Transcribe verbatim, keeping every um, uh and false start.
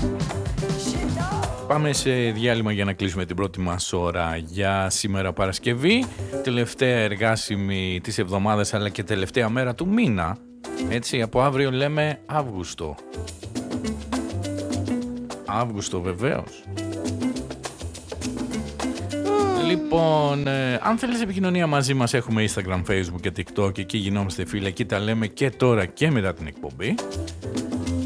Πάμε σε διάλειμμα για να κλείσουμε την πρώτη μας ώρα για σήμερα Παρασκευή. Τελευταία εργάσιμη της εβδομάδας αλλά και τελευταία μέρα του μήνα. Έτσι, από αύριο λέμε Αύγουστο. Αύγουστο βεβαίως. Λοιπόν, ε, αν θέλεις επικοινωνία μαζί μας, έχουμε Instagram, Facebook και TikTok. Εκεί γινόμαστε φίλοι, εκεί τα λέμε και τώρα και μετά την εκπομπή.